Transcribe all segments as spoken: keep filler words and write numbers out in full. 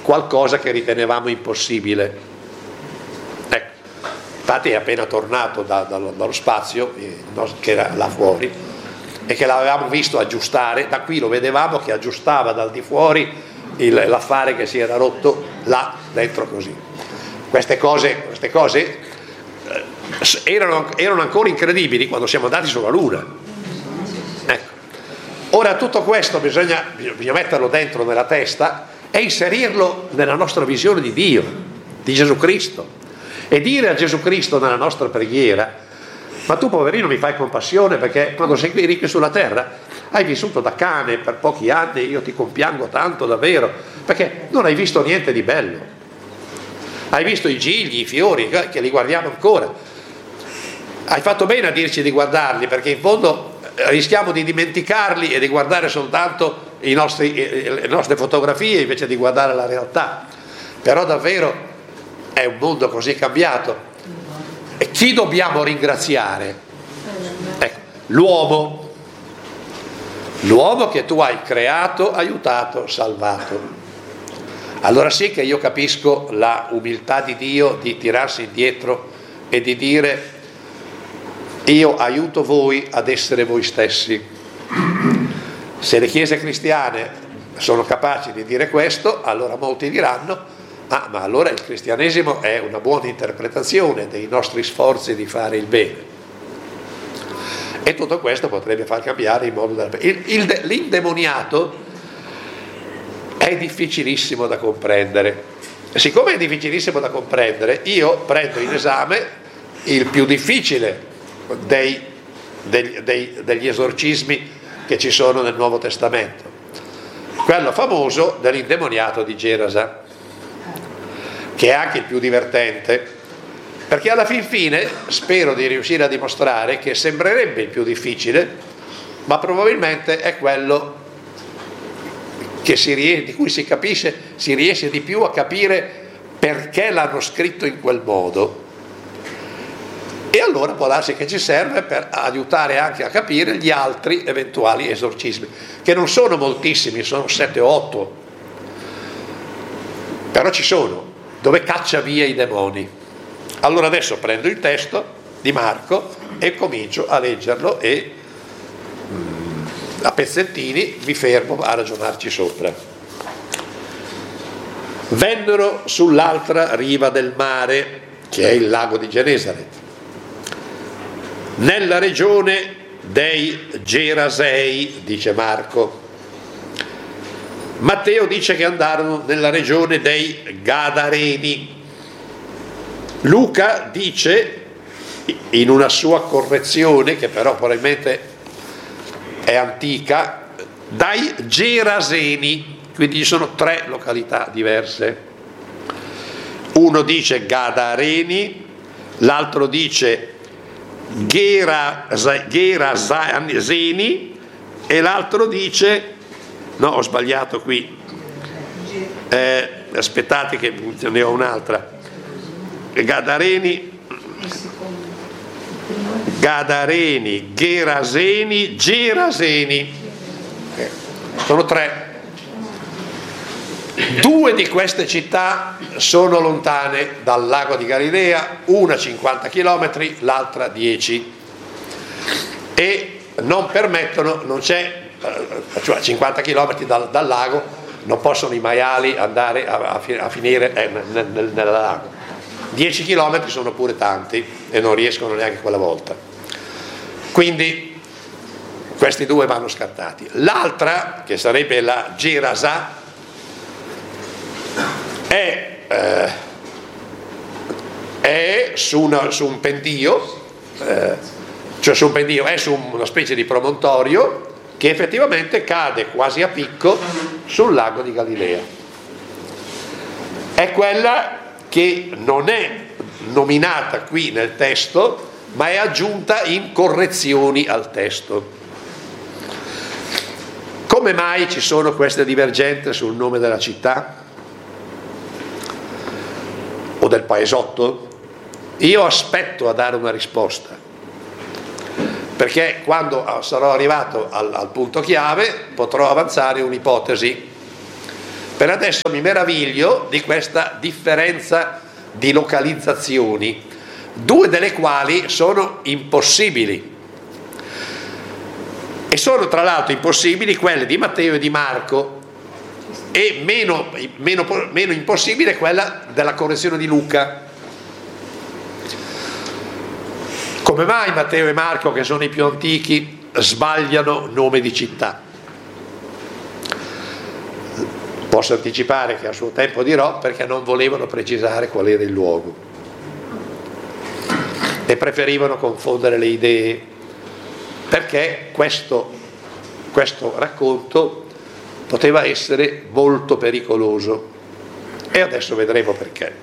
qualcosa che ritenevamo impossibile. Ecco, infatti è appena tornato da, da, dallo spazio, eh, che era là fuori, e che l'avevamo visto aggiustare, da qui lo vedevamo che aggiustava dal di fuori il, l'affare che si era rotto là dentro così. Queste cose, queste cose eh, erano, erano ancora incredibili quando siamo andati sulla Luna. Ecco. Ora tutto questo bisogna, bisogna metterlo dentro nella testa e inserirlo nella nostra visione di Dio, di Gesù Cristo, e dire a Gesù Cristo nella nostra preghiera: ma tu poverino mi fai compassione, perché quando sei qui qui sulla terra hai vissuto da cane per pochi anni, io ti compiango tanto davvero, perché non hai visto niente di bello, hai visto i gigli, i fiori che li guardiamo ancora, hai fatto bene a dirci di guardarli, perché in fondo rischiamo di dimenticarli e di guardare soltanto i nostri, le nostre fotografie invece di guardare la realtà. Però davvero è un mondo così cambiato. E chi dobbiamo ringraziare? Ecco, l'uomo, l'uomo che tu hai creato, aiutato, salvato. Allora sì che io capisco la umiltà di Dio di tirarsi indietro e di dire: io aiuto voi ad essere voi stessi. Se le chiese cristiane sono capaci di dire questo, allora molti diranno: ah, ma allora il cristianesimo è una buona interpretazione dei nostri sforzi di fare il bene. E tutto questo potrebbe far cambiare il modo della... il, il, l'indemoniato è difficilissimo da comprendere. E siccome è difficilissimo da comprendere, io prendo in esame il più difficile dei, degli, dei, degli esorcismi che ci sono nel Nuovo Testamento, quello famoso dell'indemoniato di Gerasa, che è anche il più divertente, perché alla fin fine spero di riuscire a dimostrare che sembrerebbe il più difficile, ma probabilmente è quello che si ries- di cui si capisce, si riesce di più a capire perché l'hanno scritto in quel modo. E allora può darsi che ci serve per aiutare anche a capire gli altri eventuali esorcismi, che non sono moltissimi, sono sette o otto, però ci sono, dove caccia via i demoni. Allora adesso prendo il testo di Marco e comincio a leggerlo e a pezzettini mi fermo a ragionarci sopra. Vennero sull'altra riva del mare, che è il lago di Genesaret, nella regione dei Gerasei, dice Marco. Matteo dice che andarono nella regione dei Gadareni. Luca dice, in una sua correzione, che però probabilmente è antica, dai Geraseni, quindi ci sono tre località diverse. Uno dice Gadareni, l'altro dice Geraseni e l'altro dice, no, ho sbagliato qui, eh, aspettate che ne ho un'altra, Gadareni, Gadareni, Geraseni, Geraseni, eh, sono tre. Due di queste città sono lontane dal lago di Galilea, una cinquanta chilometri, l'altra dieci, e non permettono, non c'è, cioè a cinquanta chilometri dal, dal lago non possono i maiali andare a, a, a finire eh, nel, nel, nel lago. dieci chilometri sono pure tanti e non riescono neanche quella volta, quindi questi due vanno scartati. L'altra, che sarebbe la Gerasa, è, eh, è su, una, su un pendio, eh, cioè su un pendio, è su una specie di promontorio che effettivamente cade quasi a picco sul lago di Galilea. È quella che non è nominata qui nel testo, ma è aggiunta in correzioni al testo. Come mai ci sono queste divergenze sul nome della città o del paesotto? Io aspetto a dare una risposta, perché quando sarò arrivato al, al punto chiave potrò avanzare un'ipotesi, Per adesso mi meraviglio di questa differenza di localizzazioni, due delle quali sono impossibili. E sono tra l'altro impossibili quelle di Matteo e di Marco, e meno, meno, meno impossibile quella della correzione di Luca. Come mai Matteo e Marco, che sono i più antichi, sbagliano nome di città? Posso anticipare che a suo tempo dirò perché non volevano precisare qual era il luogo e preferivano confondere le idee, perché questo, questo racconto poteva essere molto pericoloso, e adesso vedremo perché.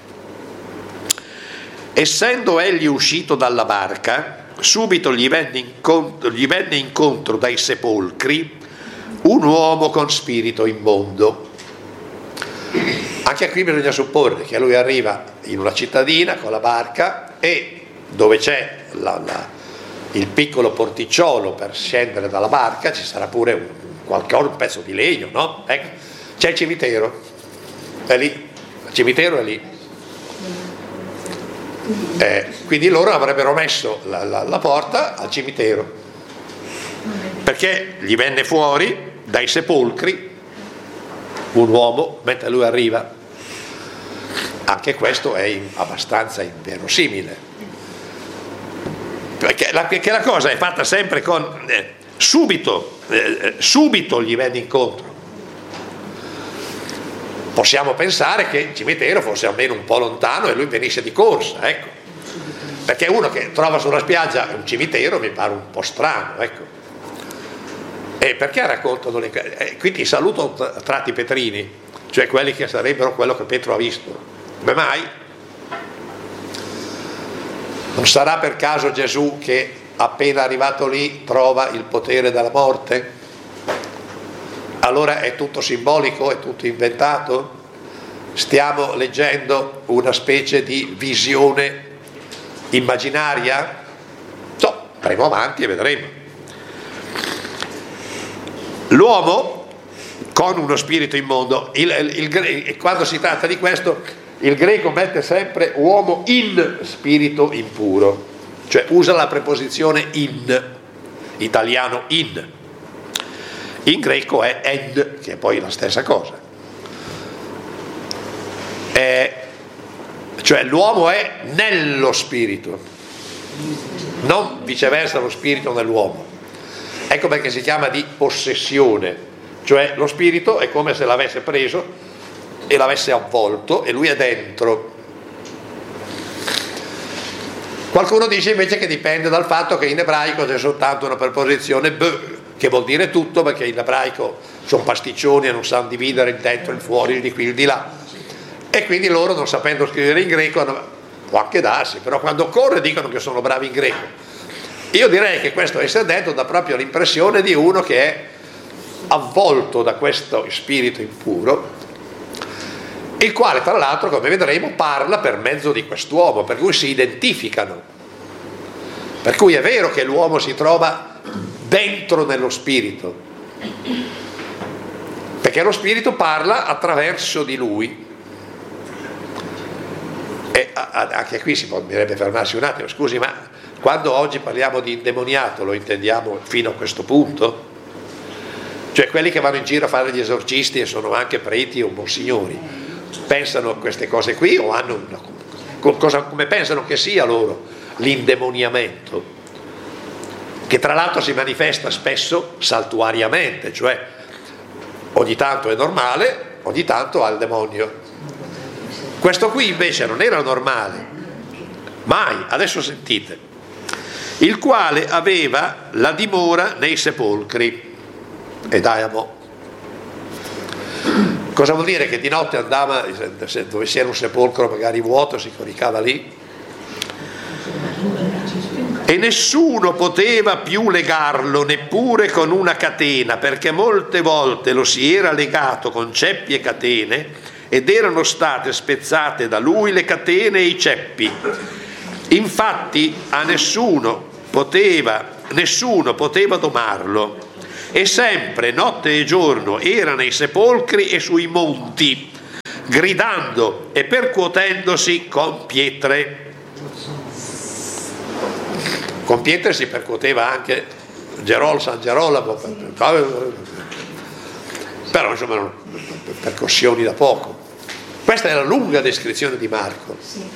Essendo egli uscito dalla barca, subito gli venne incontro, gli venne incontro dai sepolcri un uomo con spirito immondo. Anche qui bisogna supporre che lui arriva in una cittadina con la barca, e dove c'è la, la, il piccolo porticciolo per scendere dalla barca ci sarà pure un, qualcosa, un pezzo di legno, no? Ecco, c'è il cimitero, è lì, il cimitero è lì. Eh, quindi loro avrebbero messo la, la, la porta al cimitero, perché gli venne fuori dai sepolcri un uomo mentre lui arriva. Anche questo è in, abbastanza inverosimile, perché la, perché la cosa è fatta sempre con eh, subito, eh, subito gli venne incontro. Possiamo pensare che il cimitero fosse almeno un po' lontano e lui venisse di corsa, ecco, perché uno che trova sulla spiaggia un cimitero mi pare un po' strano, ecco. E perché raccontano le cose? Eh, quindi saluto tratti Petrini, cioè quelli che sarebbero quello che Pietro ha visto. Come mai? Non sarà per caso Gesù che appena arrivato lì trova il potere della morte? Allora è tutto simbolico, è tutto inventato? Stiamo leggendo una specie di visione immaginaria? No, andremo avanti e vedremo. L'uomo con uno spirito immondo, il, il, il, quando si tratta di questo, il greco mette sempre uomo in spirito impuro, cioè usa la preposizione in, italiano in. In greco è en, che è poi la stessa cosa. È, cioè l'uomo è nello spirito, non viceversa lo spirito nell'uomo. Ecco perché si chiama di possessione, cioè lo spirito è come se l'avesse preso e l'avesse avvolto e lui è dentro. Qualcuno dice invece che dipende dal fatto che in ebraico c'è soltanto una preposizione b, che vuol dire tutto, perché in ebraico sono pasticcioni e non sanno dividere il dentro, il fuori, il di qui, il di là, e quindi loro, non sapendo scrivere in greco, può anche darsi, però quando corre dicono che sono bravi in greco. Io direi che questo essere dentro dà proprio l'impressione di uno che è avvolto da questo spirito impuro, il quale tra l'altro, come vedremo, parla per mezzo di quest'uomo, per cui si identificano. Per cui è vero che l'uomo si trova dentro nello spirito, perché lo spirito parla attraverso di lui. E anche qui si potrebbe fermarsi un attimo, scusi, ma quando oggi parliamo di indemoniato lo intendiamo fino a questo punto? Cioè quelli che vanno in giro a fare gli esorcisti e sono anche preti o monsignori, pensano a queste cose qui o hanno una, cosa, come pensano che sia loro l'indemoniamento, che tra l'altro si manifesta spesso saltuariamente, cioè ogni tanto è normale, ogni tanto ha il demonio. Questo qui invece non era normale, mai. Adesso sentite: il quale aveva la dimora nei sepolcri. E dai, amo. Cosa vuol dire? Che di notte andava, dove c'era un sepolcro magari vuoto, si coricava lì, e nessuno poteva più legarlo neppure con una catena, perché molte volte lo si era legato con ceppi e catene ed erano state spezzate da lui le catene e i ceppi. Infatti a nessuno poteva, nessuno poteva domarlo, e sempre, notte e giorno, era nei sepolcri e sui monti, gridando e percuotendosi con pietre. Con pietre si percuoteva anche Gerol, San Gerolamo, però insomma erano percussioni da poco. Questa è la lunga descrizione di Marco.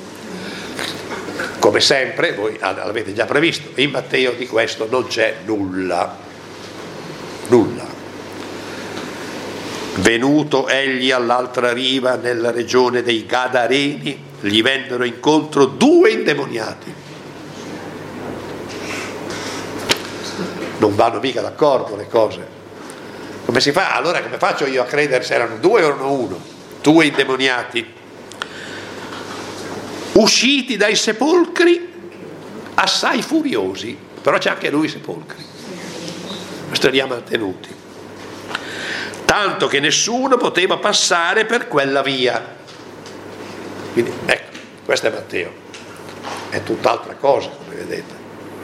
Come sempre, voi l'avete già previsto, in Matteo di questo non c'è nulla. Nulla. Venuto egli all'altra riva, nella regione dei Gadareni, gli vennero incontro due indemoniati. Non vanno mica d'accordo le cose. Come si fa? Allora come faccio io a credere se erano due o erano uno? Due indemoniati usciti dai sepolcri assai furiosi, però c'è anche lui i sepolcri, questo li ha mantenuti, tanto che nessuno poteva passare per quella via. Quindi ecco, questo è Matteo, è tutt'altra cosa, come vedete.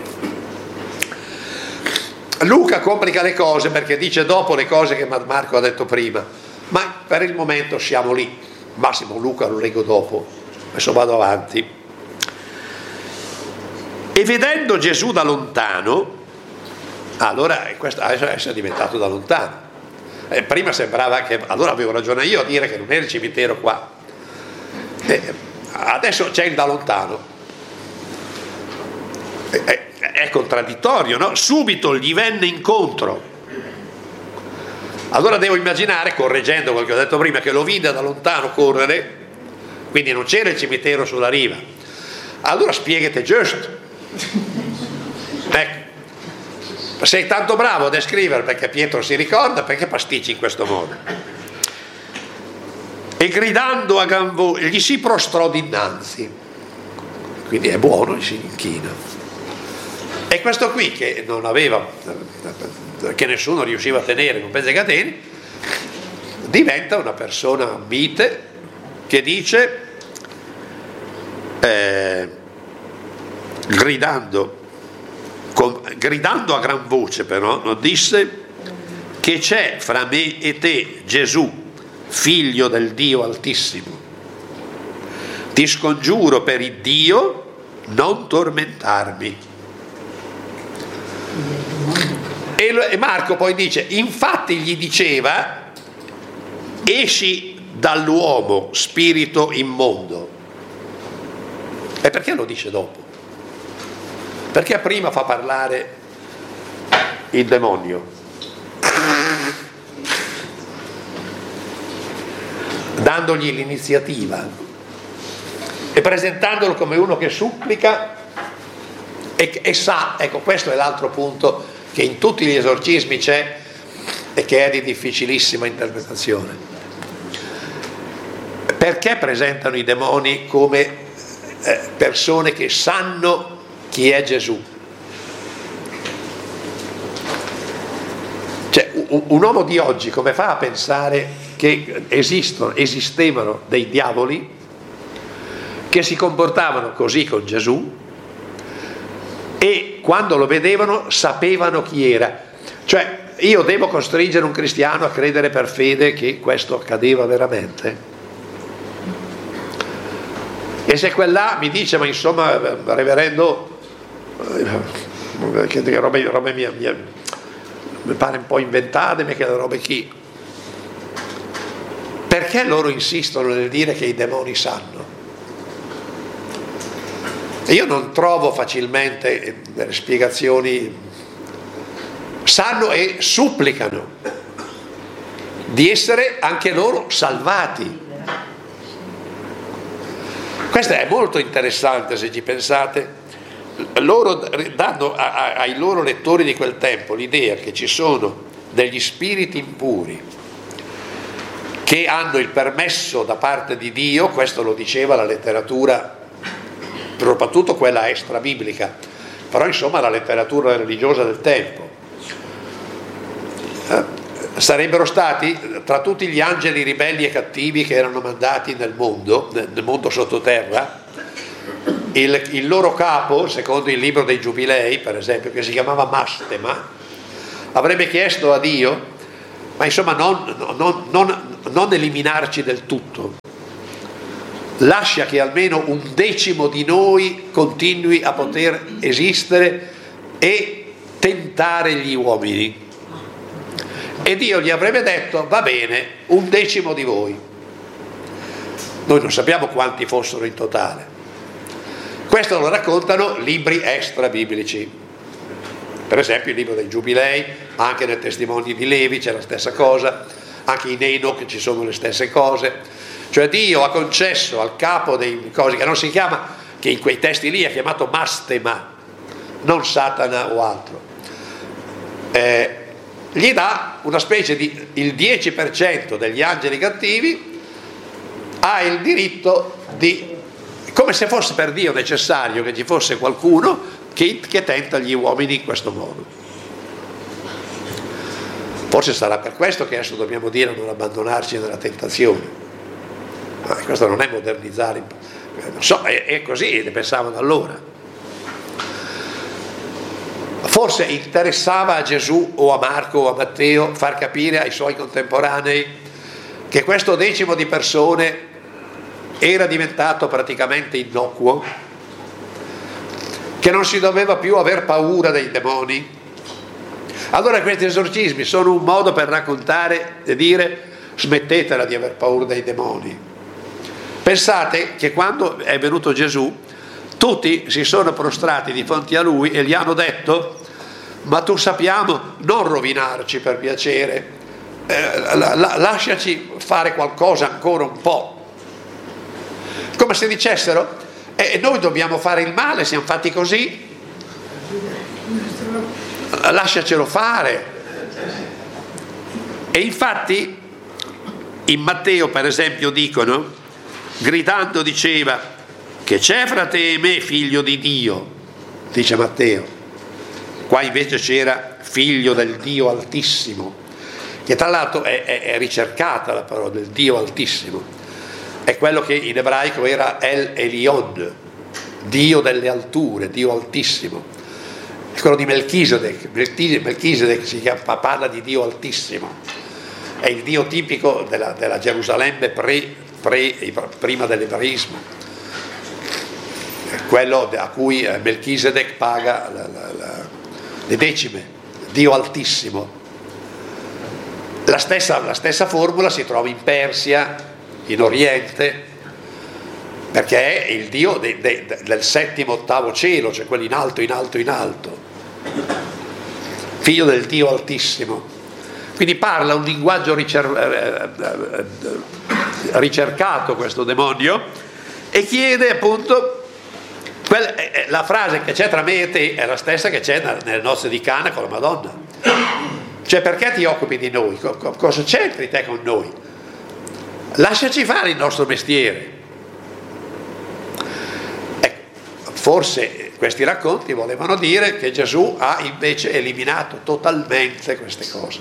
Luca complica le cose perché dice dopo le cose che Marco ha detto prima, ma per il momento siamo lì. Massimo Luca lo leggo dopo, adesso vado avanti. E vedendo Gesù da lontano, allora questo adesso è diventato da lontano. Eh, prima sembrava che, allora avevo ragione io a dire che non era il cimitero qua. Eh, adesso c'è il da lontano. Eh, eh, è contraddittorio, no? Subito gli venne incontro. Allora devo immaginare, correggendo quel che ho detto prima, che lo vide da lontano correre, quindi non c'era il cimitero sulla riva. Allora spiegate giusto. Ecco, sei tanto bravo a descrivere perché Pietro si ricorda, perché pasticci in questo modo? E gridando a gran voce gli si prostrò dinanzi, quindi è buono, gli si inchina. E questo qui che non aveva, che nessuno riusciva a tenere, comprese i cateni, diventa una persona mite che dice, eh, gridando, con, gridando a gran voce però, non disse che c'è fra me e te Gesù, figlio del Dio Altissimo. Ti scongiuro per il Dio non tormentarmi. E Marco poi dice, infatti gli diceva, esci dall'uomo, spirito immondo. E perché lo dice dopo? Perché prima fa parlare il demonio, dandogli l'iniziativa e presentandolo come uno che supplica e, e sa, ecco, questo è l'altro punto che in tutti gli esorcismi c'è e che è di difficilissima interpretazione. Perché presentano i demoni come eh, persone che sanno chi è Gesù? Cioè, un, un uomo di oggi come fa a pensare che esistono, esistevano dei diavoli che si comportavano così con Gesù e quando lo vedevano sapevano chi era? Cioè, io devo costringere un cristiano a credere per fede che questo accadeva veramente? E se quella mi dice, ma insomma, reverendo, che robe, robe mie, mie, mi pare un po' inventate, ma che robe chi? Perché loro insistono nel dire che i demoni sanno? E io non trovo facilmente delle spiegazioni. Sanno e supplicano di essere anche loro salvati. Questo è molto interessante se ci pensate. Loro danno ai loro lettori di quel tempo l'idea che ci sono degli spiriti impuri che hanno il permesso da parte di Dio, questo lo diceva la letteratura, soprattutto quella extrabiblica, però insomma la letteratura religiosa del tempo. Eh, sarebbero stati tra tutti gli angeli ribelli e cattivi che erano mandati nel mondo, nel mondo sottoterra, il, il loro capo, secondo il libro dei Giubilei per esempio, che si chiamava Mastema, avrebbe chiesto a Dio, ma insomma non, non, non, non eliminarci del tutto, lascia che almeno un decimo di noi continui a poter esistere e tentare gli uomini. E Dio gli avrebbe detto, va bene, un decimo di voi. Noi non sappiamo quanti fossero in totale. Questo lo raccontano libri extra biblici. Per esempio il libro dei Giubilei, anche nel Testimoni di Levi c'è la stessa cosa, anche in Enoch ci sono le stesse cose. Cioè Dio ha concesso al capo dei cosi, che non si chiama, che in quei testi lì è chiamato Mastema, non Satana o altro, eh, gli dà una specie di, il dieci per cento degli angeli cattivi ha il diritto di, come se fosse per Dio necessario che ci fosse qualcuno che, che tenta gli uomini in questo modo. Forse sarà per questo che adesso dobbiamo dire non abbandonarci nella tentazione, ma questo non è modernizzare, non so, è, è così, ne pensavano allora. Forse interessava a Gesù o a Marco o a Matteo far capire ai suoi contemporanei che questo decimo di persone era diventato praticamente innocuo, che non si doveva più aver paura dei demoni. Allora questi esorcismi sono un modo per raccontare e dire smettetela di aver paura dei demoni. Pensate che quando è venuto Gesù tutti si sono prostrati di fronte a lui e gli hanno detto, ma tu sappiamo non rovinarci per piacere, eh, la, la, lasciaci fare qualcosa ancora un po', come se dicessero eh, noi dobbiamo fare il male, siamo fatti così, lasciacelo fare. E infatti in Matteo per esempio dicono, gridando diceva, che c'è fra te e me figlio di Dio, dice Matteo. Qua invece c'era figlio del Dio Altissimo, che tra l'altro è, è, è ricercata la parola del Dio Altissimo, è quello che in ebraico era El Elion, Dio delle alture, Dio Altissimo. È quello di Melchisedec, Melchisedec si chiama, parla di Dio Altissimo, è il Dio tipico della, della Gerusalemme pre, pre, prima dell'ebraismo, quello a cui Melchisedec paga la, la, la, le decime, Dio Altissimo. La stessa, la stessa formula si trova in Persia, in Oriente, perché è il Dio de, de, de, del settimo, ottavo cielo, cioè quello in alto, in alto, in alto, figlio del Dio Altissimo. Quindi parla un linguaggio ricer- ricercato questo demonio e chiede appunto. La frase che c'è tra me e te è la stessa che c'è nelle nozze di Cana con la Madonna, cioè perché ti occupi di noi, cosa c'entri te con noi, lasciaci fare il nostro mestiere. Ecco, forse questi racconti volevano dire che Gesù ha invece eliminato totalmente queste cose.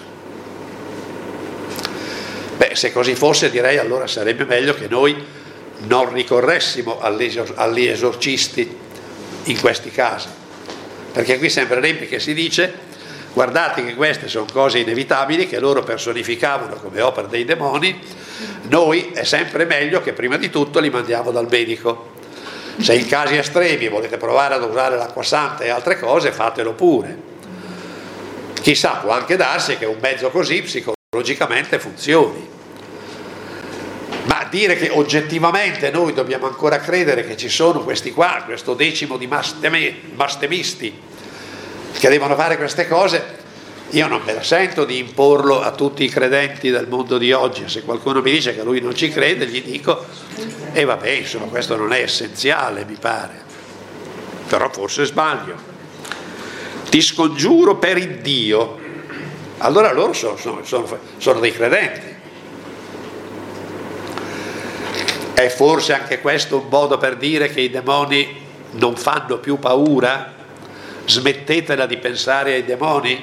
Beh, se così fosse direi allora sarebbe meglio che noi non ricorressimo agli esorcisti in questi casi, perché qui sembrerebbe che si dice guardate che queste sono cose inevitabili che loro personificavano come opera dei demoni, noi è sempre meglio che prima di tutto li mandiamo dal medico. Se in casi estremi volete provare ad usare l'acqua santa e altre cose, fatelo pure. Chissà, può anche darsi che un mezzo così psicologicamente funzioni. Ma dire che oggettivamente noi dobbiamo ancora credere che ci sono questi qua, questo decimo di mastemi, mastemisti che devono fare queste cose, io non me la sento di imporlo a tutti i credenti del mondo di oggi. Se qualcuno mi dice che lui non ci crede, gli dico e eh vabbè, insomma, questo non è essenziale, mi pare, però forse sbaglio. Ti scongiuro per il Dio. Allora loro sono, sono, sono, sono dei credenti. È forse anche questo un modo per dire che i demoni non fanno più paura? Smettetela di pensare ai demoni?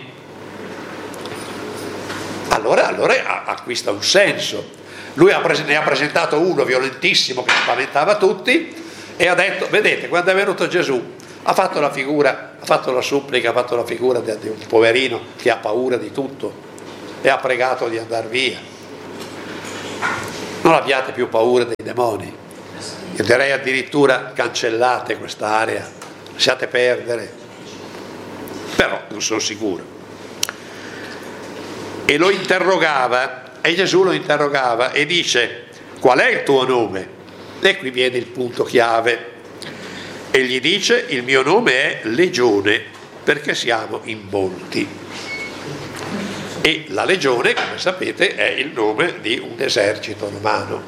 Allora, allora acquista un senso. Lui ha pres- ne ha presentato uno violentissimo che spaventava tutti e ha detto, vedete, quando è venuto Gesù ha fatto la figura, fatto la supplica, ha fatto la figura di, di un poverino che ha paura di tutto e ha pregato di andare via. Non abbiate più paura dei demoni, io direi addirittura cancellate questa area, lasciate perdere, però non sono sicuro. E lo interrogava, e Gesù lo interrogava e dice: qual è il tuo nome? E qui viene il punto chiave. E gli dice: il mio nome è Legione, perché siamo in molti. E la legione, come sapete, è il nome di un esercito romano.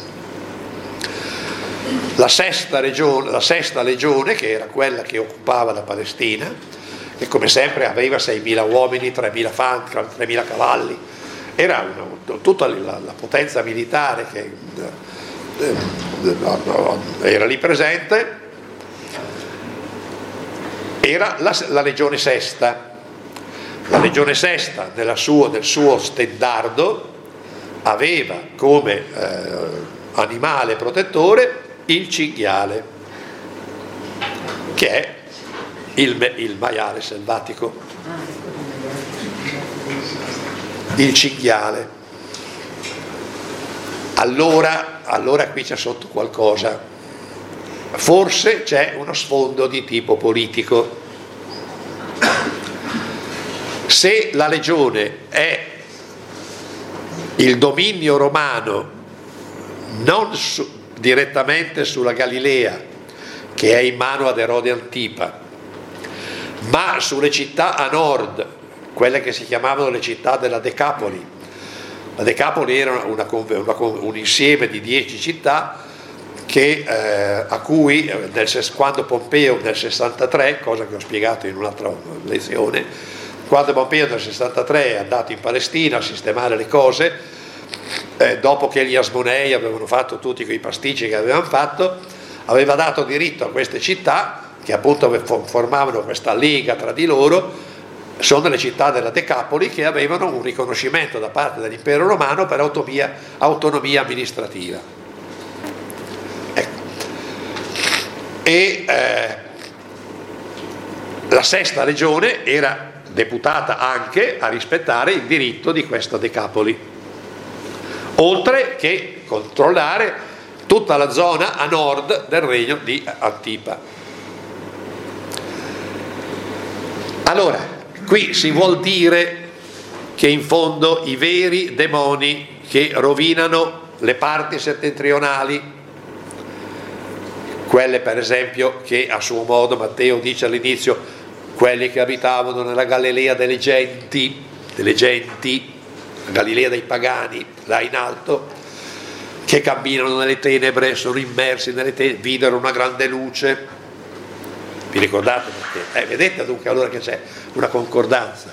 La sesta, regione, la sesta legione, che era quella che occupava la Palestina, che come sempre aveva seimila uomini, tremila fanti, tremila cavalli, era una, tutta la, la potenza militare che eh, eh, era lì presente, era la, la legione sesta. La legione sesta nella sua, nel suo stendardo aveva come eh, animale protettore il cinghiale, che è il, il maiale selvatico, il cinghiale. Allora, allora qui c'è sotto qualcosa, forse c'è uno sfondo di tipo politico. Se la legione è il dominio romano non su, direttamente sulla Galilea, che è in mano ad Erode Antipa, ma sulle città a nord, quelle che si chiamavano le città della Decapoli. La Decapoli era una, una, un insieme di dieci città che, eh, a cui nel, quando Pompeo nel sessantatré, cosa che ho spiegato in un'altra lezione, quando Pompeo nel sessantatré è andato in Palestina a sistemare le cose, eh, dopo che gli Asmonei avevano fatto tutti quei pasticci che avevano fatto, aveva dato diritto a queste città, che appunto formavano questa lega tra di loro, sono le città della Decapoli, che avevano un riconoscimento da parte dell'impero romano per autonomia, autonomia amministrativa. Ecco. E eh, la sesta legione era deputata anche a rispettare il diritto di questa Decapoli, oltre che controllare tutta la zona a nord del regno di Antipa. Allora, qui si vuol dire che in fondo i veri demoni che rovinano le parti settentrionali, quelle per esempio che a suo modo Matteo dice all'inizio, quelli che abitavano nella Galilea delle genti, delle genti, la Galilea dei pagani, là in alto, che camminano nelle tenebre, sono immersi nelle tenebre, videro una grande luce. Vi ricordate perché? Eh, vedete dunque allora che c'è una concordanza.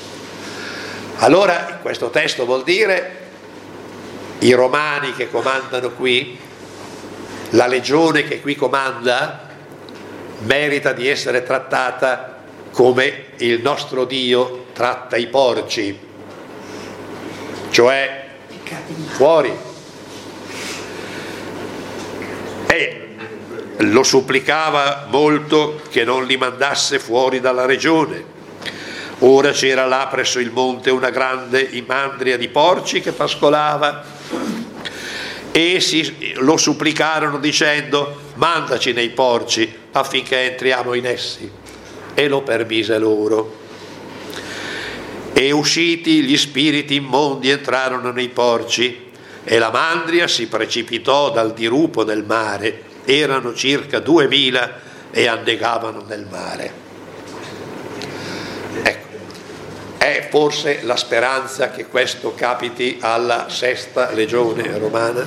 Allora questo testo vuol dire i romani che comandano qui, la legione che qui comanda, merita di essere trattata come il nostro Dio tratta i porci, cioè fuori. E lo supplicava molto che non li mandasse fuori dalla regione. Ora c'era là presso il monte una grande imandria di porci che pascolava, e si, lo supplicarono dicendo: mandaci nei porci affinché entriamo in essi. E lo permise loro. E usciti gli spiriti immondi entrarono nei porci, e la mandria si precipitò dal dirupo nel mare. Erano circa duemila e annegavano nel mare. Ecco, è forse la speranza che questo capiti alla sesta legione romana,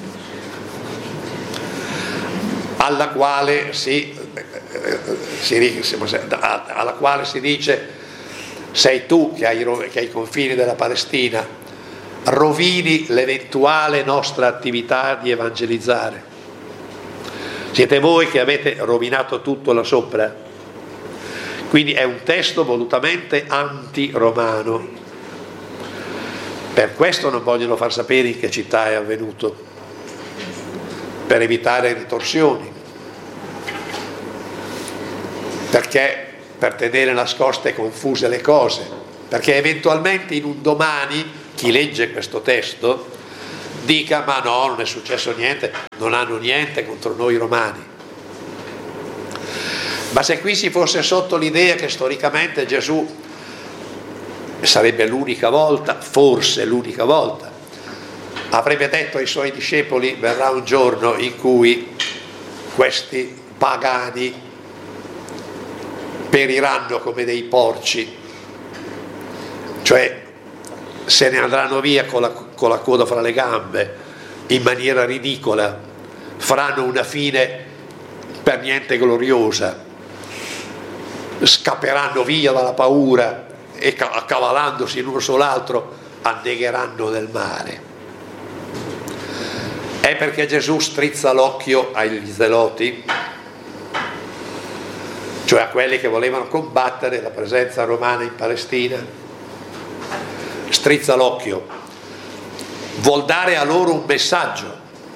alla quale si Si, alla quale si dice: sei tu che hai, che ai confini della Palestina rovini l'eventuale nostra attività di evangelizzare, siete voi che avete rovinato tutto là sopra. Quindi è un testo volutamente anti-romano, per questo non vogliono far sapere in che città è avvenuto, per evitare ritorsioni, perché per tenere nascoste e confuse le cose, perché eventualmente in un domani chi legge questo testo dica: ma no, non è successo niente, non hanno niente contro noi romani. Ma se qui si fosse sotto l'idea che storicamente Gesù sarebbe l'unica volta, forse l'unica volta, avrebbe detto ai suoi discepoli: verrà un giorno in cui questi pagani periranno come dei porci, cioè se ne andranno via con la, con la coda fra le gambe, in maniera ridicola, faranno una fine per niente gloriosa, scapperanno via dalla paura e accavallandosi l'uno sull'altro annegheranno nel mare. È perché Gesù strizza l'occhio agli zeloti, cioè a quelli che volevano combattere la presenza romana in Palestina. Strizza l'occhio, vuol dare a loro un messaggio.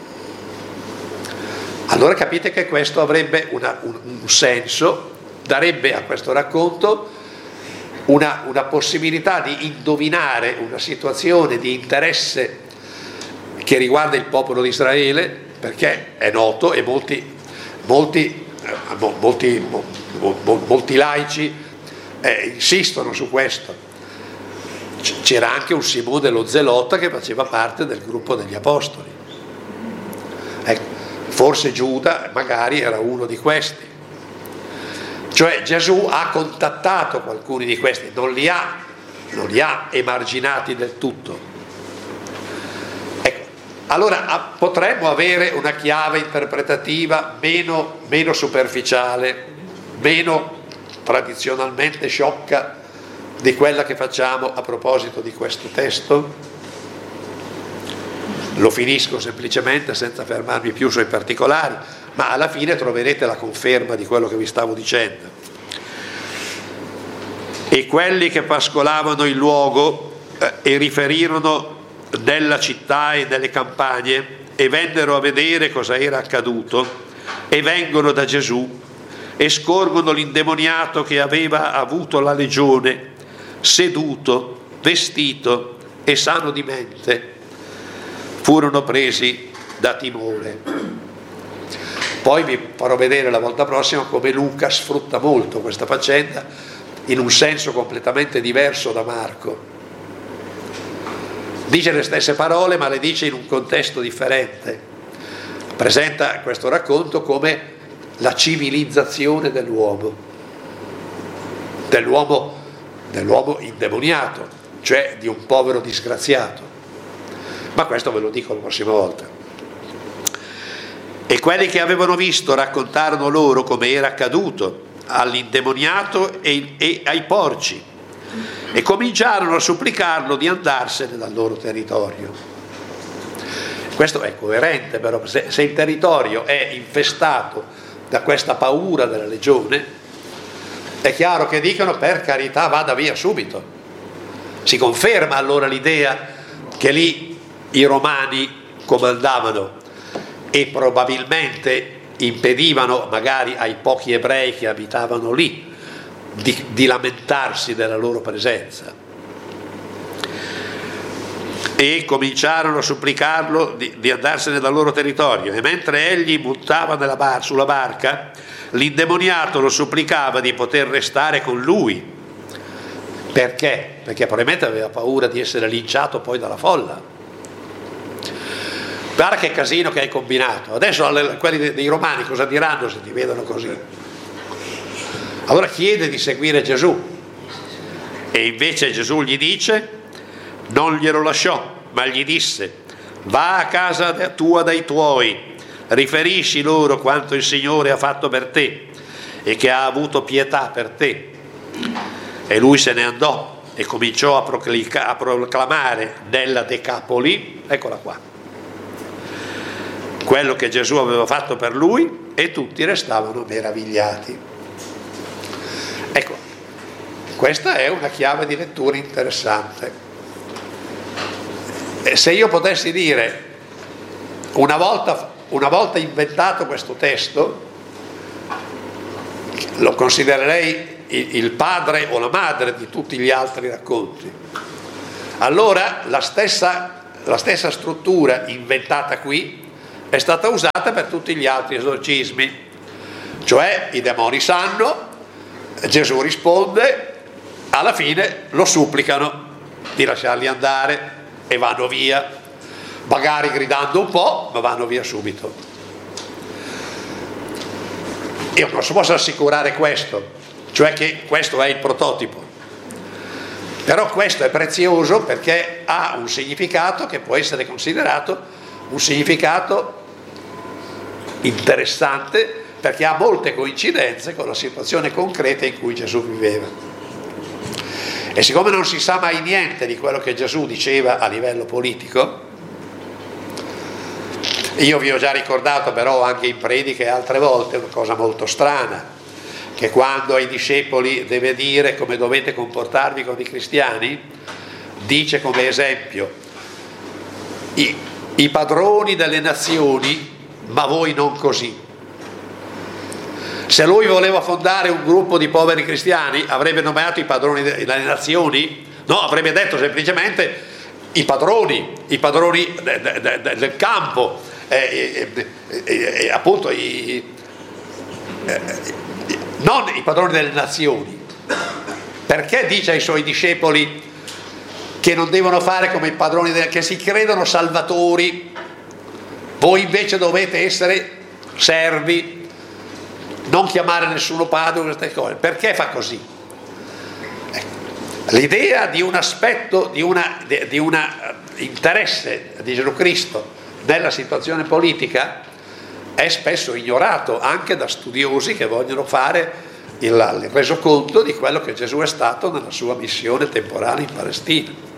Allora capite che questo avrebbe una, un, un senso, darebbe a questo racconto una, una possibilità di indovinare una situazione di interesse che riguarda il popolo di Israele, perché è noto e molti, molti, molti, molti, molti laici eh, insistono su questo. C'era anche un Simone lo Zelota che faceva parte del gruppo degli Apostoli. Ecco, forse Giuda magari era uno di questi. Cioè Gesù ha contattato qualcuno di questi, non li ha, non li ha emarginati del tutto. Ecco, allora potremmo avere una chiave interpretativa meno, meno superficiale, meno tradizionalmente sciocca di quella che facciamo a proposito di questo testo. Lo finisco semplicemente senza fermarmi più sui particolari, ma alla fine troverete la conferma di quello che vi stavo dicendo. E quelli che pascolavano il luogo eh, e riferirono nella città e nelle campagne e vennero a vedere cosa era accaduto, e vengono da Gesù e scorgono l'indemoniato che aveva avuto la legione, seduto, vestito e sano di mente, furono presi da timore. Poi vi farò vedere la volta prossima come Luca sfrutta molto questa faccenda in un senso completamente diverso da Marco. Dice le stesse parole ma le dice in un contesto differente. Presenta questo racconto come la civilizzazione dell'uomo, dell'uomo dell'uomo indemoniato, cioè di un povero disgraziato. Ma questo ve lo dico la prossima volta. E quelli che avevano visto raccontarono loro come era accaduto all'indemoniato e, e ai porci, e cominciarono a supplicarlo di andarsene dal loro territorio. Questo è coerente, però se, se il territorio è infestato da questa paura della legione, è chiaro che dicono: per carità, vada via subito. Si conferma allora l'idea che lì i romani comandavano e probabilmente impedivano magari ai pochi ebrei che abitavano lì di, di lamentarsi della loro presenza. E cominciarono a supplicarlo di, di andarsene dal loro territorio, e mentre egli montava nella bar, sulla barca, l'indemoniato lo supplicava di poter restare con lui. Perché? Perché probabilmente aveva paura di essere linciato poi dalla folla. Guarda che casino che hai combinato. Adesso quelli dei romani cosa diranno se ti vedono così? Allora chiede di seguire Gesù, e invece Gesù gli dice, non glielo lasciò, ma gli disse: va a casa tua dai tuoi, riferisci loro quanto il Signore ha fatto per te e che ha avuto pietà per te. E lui se ne andò e cominciò a, proclica, a proclamare nella Decapoli, eccola qua, quello che Gesù aveva fatto per lui, e tutti restavano meravigliati. Ecco, questa è una chiave di lettura interessante. E se io potessi dire, una volta, una volta inventato questo testo, lo considererei il, il padre o la madre di tutti gli altri racconti. Allora la stessa, la stessa struttura inventata qui è stata usata per tutti gli altri esorcismi, cioè i demoni sanno, Gesù risponde, alla fine lo supplicano di lasciarli andare e vanno via, magari gridando un po', ma vanno via subito. Io non si posso assicurare questo, cioè che questo è il prototipo, però questo è prezioso perché ha un significato che può essere considerato un significato interessante, perché ha molte coincidenze con la situazione concreta in cui Gesù viveva. E siccome non si sa mai niente di quello che Gesù diceva a livello politico, io vi ho già ricordato però anche in prediche altre volte una cosa molto strana, che quando ai discepoli deve dire come dovete comportarvi con i cristiani, dice come esempio i, i padroni delle nazioni, ma voi non così. Se lui voleva fondare un gruppo di poveri cristiani, avrebbe nominato i padroni delle nazioni? No, avrebbe detto semplicemente i padroni, i padroni de, de, de, del campo, eh, eh, eh, eh, appunto i, eh, non i padroni delle nazioni. Perché dice ai suoi discepoli che non devono fare come i padroni delle, che si credono salvatori, voi invece dovete essere servi, non chiamare nessuno padre, queste cose. Perché fa così? Ecco. L'idea di un aspetto, di una, di una interesse di Gesù Cristo nella situazione politica è spesso ignorato anche da studiosi che vogliono fare il, il resoconto di quello che Gesù è stato nella sua missione temporale in Palestina.